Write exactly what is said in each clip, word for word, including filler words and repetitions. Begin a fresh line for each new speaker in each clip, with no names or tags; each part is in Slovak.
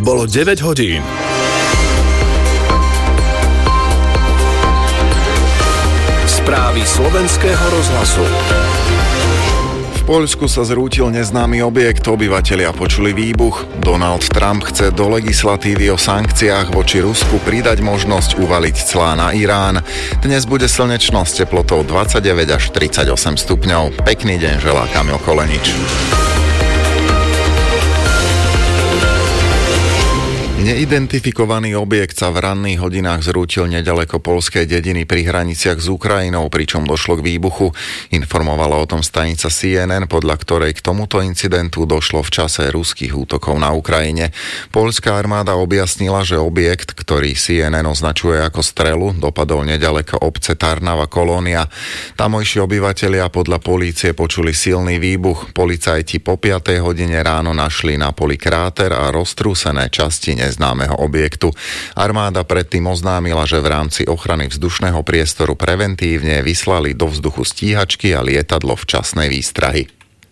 Bolo deväť hodín. Správy slovenského rozhlasu.
V Poľsku sa zrútil neznámy objekt, obyvatelia počuli výbuch. Donald Trump chce do legislatívy o sankciách voči Rusku pridať možnosť uvaliť clá na Irán. Dnes bude slnečno s teplotou dvadsaťdeväť až tridsaťosem stupňov. Pekný deň želá Kamil Kolenič. Neidentifikovaný objekt sa v ranných hodinách zrútil neďaleko poľskej dediny pri hraniciach s Ukrajinou, pričom došlo k výbuchu. Informovala o tom stanica C N N, podľa ktorej k tomuto incidentu došlo v čase ruských útokov na Ukrajine. Poľská armáda objasnila, že objekt, ktorý C N N označuje ako strelu, dopadol neďaleko obce Tarnava Kolónia. Tamojší obyvatelia podľa polície počuli silný výbuch. Policajti po piatej hodine ráno našli na poli kráter a roztrúsené časti neznámeho objektu. Armáda predtým oznámila, že v rámci ochrany vzdušného priestoru preventívne vyslali do vzduchu stíhačky a lietadlo včasnej výstrahy.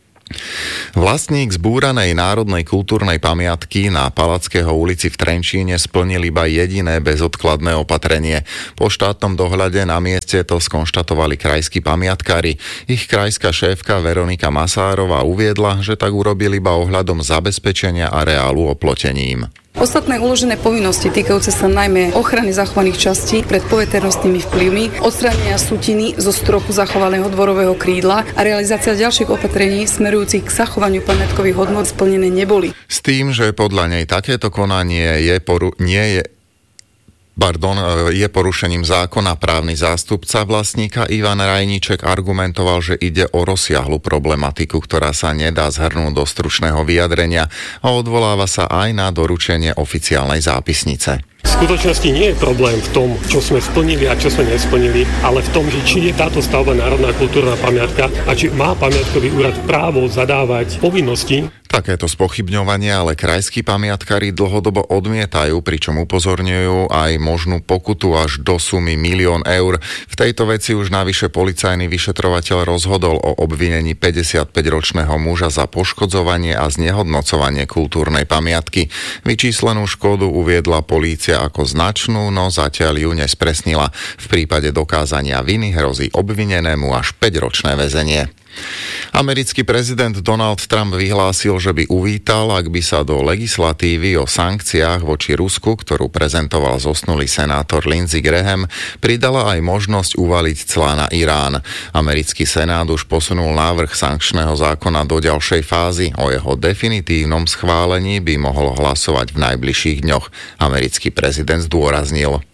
Vlastník zbúranej národnej kultúrnej pamiatky na Palackého ulici v Trenčíne splnil iba jediné bezodkladné opatrenie. Po štátnom dohľade na mieste to skonštatovali krajskí pamiatkári. Ich krajská šéfka Veronika Masárová uviedla, že tak urobili iba ohľadom zabezpečenia areálu oplotením.
Ostatné uložené povinnosti týkajúce sa najmä ochrany zachovaných častí pred poveternostnými vplyvmi, odstránenia sutiny zo stropu zachovaného dvorového krídla a realizácia ďalších opatrení smerujúcich k zachovaniu pamiatkových hodnôt splnené neboli.
S tým, že podľa nej takéto konanie je poru- nie je Pardon, je porušením zákona. Právny zástupca vlastníka Ivan Rajníček argumentoval, že ide o rozsiahlu problematiku, ktorá sa nedá zhrnúť do stručného vyjadrenia a odvoláva sa aj na doručenie oficiálnej zápisnice.
V skutočnosti nie je problém v tom, čo sme splnili a čo sme nesplnili, ale v tom, že či je táto stavba národná kultúrna pamiatka a či má pamiatkový úrad právo zadávať povinnosti.
Takéto spochybňovanie ale krajskí pamiatkári dlhodobo odmietajú, pričom upozorňujú aj možnú pokutu až do sumy milión eur. V tejto veci už navyše policajný vyšetrovateľ rozhodol o obvinení päťdesiatpäťročného muža za poškodzovanie a znehodnocovanie kultúrnej pamiatky. Vyčíslenú škodu uviedla polícia ako značnú, no zatiaľ ju nespresnila. V prípade dokázania viny hrozí obvinenému až päťročné väzenie. Americký prezident Donald Trump vyhlásil, že by uvítal, ak by sa do legislatívy o sankciách voči Rusku, ktorú prezentoval zosnulý senátor Lindsey Graham, pridala aj možnosť uvaliť clá na Irán. Americký senát už posunul návrh sankčného zákona do ďalšej fázy. O jeho definitívnom schválení by mohol hlasovať v najbližších dňoch. Americký prezident zdôraznil: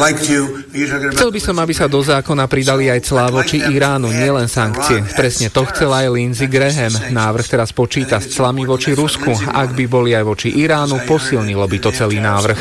Chcel by som, aby sa do zákona pridali aj clá voči Iránu, nielen sankcie. Presne to chcel aj Lindsey Graham. Návrh teraz počíta s clami voči Rusku. Ak by boli aj voči Iránu, posilnilo by to celý návrh.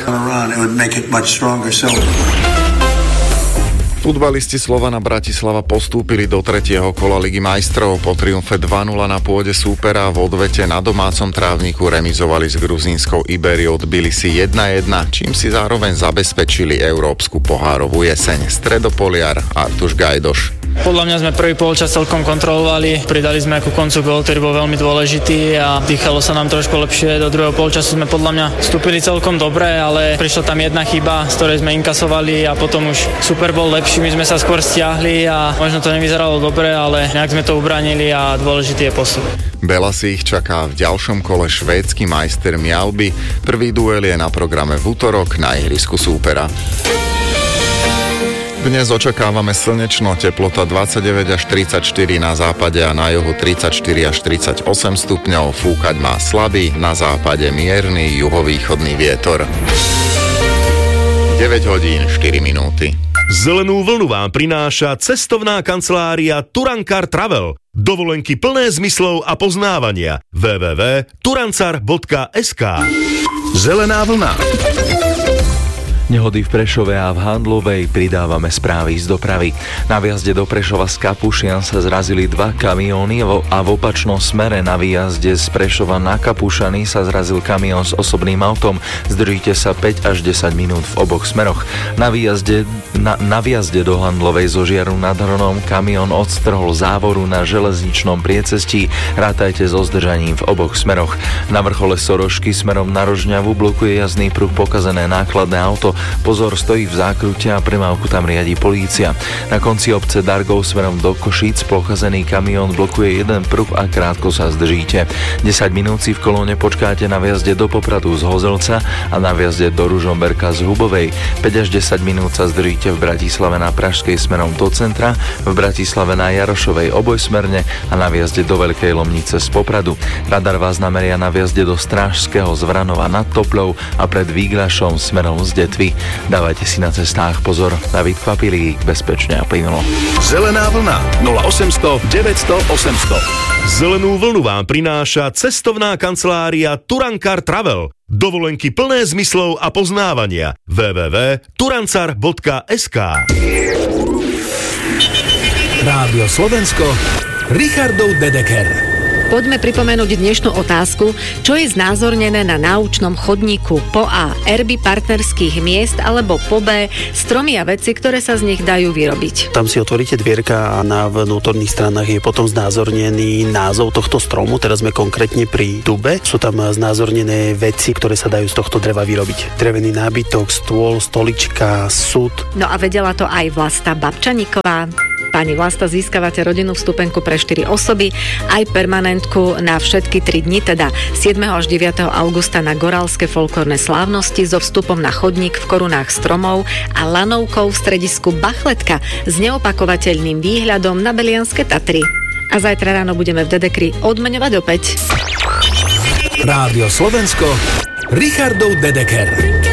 Futbalisti Slovana Bratislava postúpili do tretieho kola Ligy majstrov. Po triumfe dva nula na pôde súpera v odvete na domácom trávniku remizovali s gruzínskou Iberiou Tbilisi jedna jedna, čím si zároveň zabezpečili európsku pohárovú jeseň. Stredopoliar Artuš Gajdoš.
Podľa mňa sme prvý polčas celkom kontrolovali, pridali sme ku koncu gól, ktorý bol veľmi dôležitý a dýchalo sa nám trošku lepšie. Do druhého polčasu sme podľa mňa vstúpili celkom dobre, ale prišla tam jedna chyba, z ktorej sme inkasovali a potom už super bol lepší, my sme sa skôr stiahli a možno to nevyzeralo dobre, ale nejak sme to ubránili a dôležitý je posun.
Bela si ich čaká v ďalšom kole švédsky majster Mjallby. Prvý duel je na programe v utorok na ihrisku súpera. Dnes očakávame slnečno, teplota dvadsaťdeväť až tridsaťštyri na západe a na juhu tridsaťštyri až tridsaťosem stupňov, fúkať má slabý, na západe mierny juhovýchodný vietor. deväť hodín štyri minúty.
Zelenú vlnu vám prináša cestovná kancelária Turankar Travel. Dovolenky plné zmyslov a poznávania. w w w bodka turancar bodka es ká.
Zelená vlna.
Nehody v Prešove a v Handlovej, pridávame správy z dopravy. Na výjazde do Prešova z Kapušian sa zrazili dva kamióny a v opačnom smere na výjazde z Prešova na Kapušany sa zrazil kamión s osobným autom. Zdržíte sa päť až desať minút v oboch smeroch. Na výjazde, na, na výjazde do Handlovej zo Žiaru nad Hronom kamión odstrhol závoru na železničnom priecestí. Rátajte so zdržaním v oboch smeroch. Na vrchole Sorošky smerom na Rožňavu blokuje jazdný pruh pokazené nákladné auto. Pozor, stojí v zákrute a premávku tam riadi polícia. Na konci obce Dargov smerom do Košíc pokazený kamión blokuje jeden pruh a krátko sa zdržíte. desať minút si v kolóne počkáte na viazde do Popradu z Hozelca a na viazde do Ružomberka z Hubovej. päť až desať minút sa zdržíte v Bratislave na Pražskej smerom do centra, v Bratislave na Jarošovej obojsmerne a na viazde do Veľkej Lomnice z Popradu. Radar vás nameria na viazde do Strážského z Vranova nad Toplou a pred Výglašom smerom z Detvy. Dávajte si na cestách pozor. David Kvapilík, bezpečne a plynulo.
Zelená vlna nula osemsto deväťsto osemsto.
Zelenú vlnu vám prináša cestovná kancelária Turankar Travel. Dovolenky plné zmyslov a poznávania. w w w bodka turancar bodka es ká.
Rádio Slovensko, Richardov Dedeker.
Poďme pripomenúť dnešnú otázku, čo je znázornené na náučnom chodníku. Po A. Erby partnerských miest, alebo po B. Stromy a veci, ktoré sa z nich dajú vyrobiť.
Tam si otvoríte dvierka a na vnútorných stranách je potom znázornený názov tohto stromu. Teraz sme konkrétne pri dube. Sú tam znázornené veci, ktoré sa dajú z tohto dreva vyrobiť. Drevený nábytok, stôl, stolička, súd.
No a vedela to aj Vlasta Babčaníková. Pani Vlasta, získavate rodinnú vstupenku pre štyri osoby, aj permanentku na všetky tri dni, teda siedmeho až deviateho augusta na Gorálske folklórne slávnosti so vstupom na chodník v korunách stromov a lanovkou v stredisku Bachletka s neopakovateľným výhľadom na Belianske Tatry. A zajtra ráno budeme v Dedekri odmeňovať opäť.
Rádio Slovensko, Richardov Dedeker.